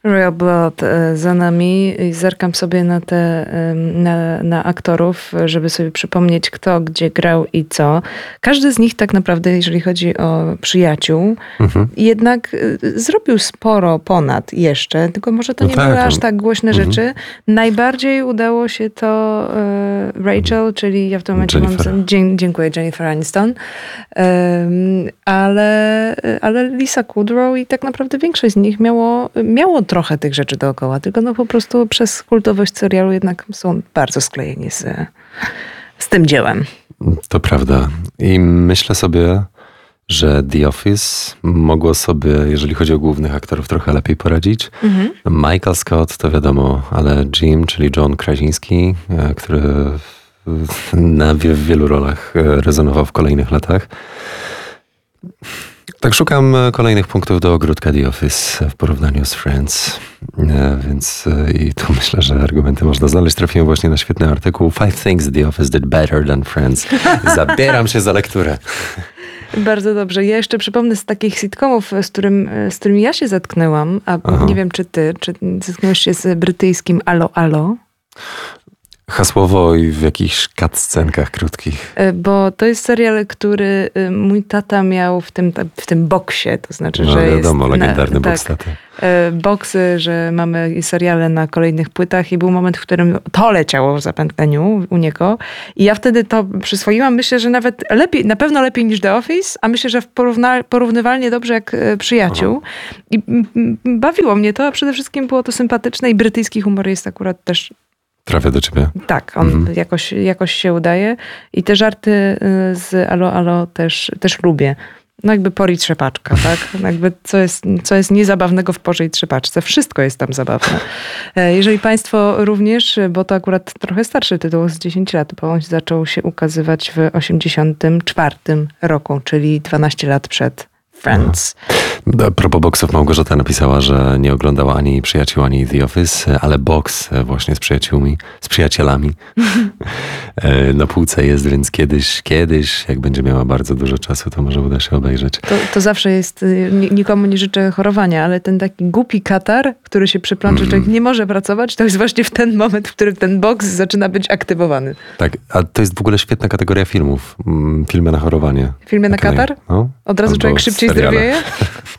Royal Blood za nami i zerkam sobie na aktorów, żeby sobie przypomnieć, kto gdzie grał i co. Każdy z nich tak naprawdę, jeżeli chodzi o przyjaciół, jednak zrobił sporo ponad jeszcze, tylko może to nie były aż tak głośne rzeczy. Najbardziej udało się to Rachel, czyli ja w tym momencie dziękuję, Jennifer Aniston, ale Lisa Kudrow i tak naprawdę większość z nich miało trochę tych rzeczy dookoła, tylko no po prostu przez kultowość serialu jednak są bardzo sklejeni z tym dziełem. To prawda. I myślę sobie, że The Office mogło sobie, jeżeli chodzi o głównych aktorów, trochę lepiej poradzić. Michael Scott to wiadomo, ale Jim, czyli John Krasinski, który w wielu rolach rezonował w kolejnych latach. Tak szukam kolejnych punktów do ogródka The Office w porównaniu z Friends, więc i tu myślę, że argumenty można znaleźć. Trafiłem właśnie na świetny artykuł 5 things The Office did better than Friends. Zabieram się za lekturę. Bardzo dobrze. Ja jeszcze przypomnę z takich sitcomów, z którymi ja się zetknęłam, nie wiem czy zetknąłeś się z brytyjskim Alo Alo? Hasłowo i w jakichś cutscenkach krótkich. Bo to jest serial, który mój tata miał w tym boksie, to znaczy, że wiadomo, jest... legendarny boks taty. Boksy, że mamy seriale na kolejnych płytach i był moment, w którym to leciało w zapętleniu u niego i ja wtedy to przyswoiłam. Myślę, że nawet lepiej, na pewno lepiej niż The Office, a myślę, że porównywalnie dobrze jak Przyjaciół. I bawiło mnie to, a przede wszystkim było to sympatyczne i brytyjski humor jest akurat też... Trafia do ciebie. Tak, on jakoś się udaje i te żarty z Alo Alo też lubię. No jakby Por i trzepaczka, tak? Jakby co jest niezabawnego w Porze i trzepaczce. Wszystko jest tam zabawne. Jeżeli państwo również, bo to akurat trochę starszy tytuł, z 10 lat, bo on zaczął się ukazywać w 84 roku, czyli 12 lat przed Friends. A propos boksów, Małgorzata napisała, że nie oglądała ani Przyjaciół, ani The Office, ale boks właśnie z przyjacielami na półce jest, więc kiedyś, jak będzie miała bardzo dużo czasu, to może uda się obejrzeć. To zawsze jest, nikomu nie życzę chorowania, ale ten taki głupi katar, który się przyplącze, że człowiek nie może pracować, to jest właśnie w ten moment, w którym ten boks zaczyna być aktywowany. Tak, a to jest w ogóle świetna kategoria filmów. Filmy na chorowanie. Filmy na katar? No. Od razu człowiek szybciej zdrowieje?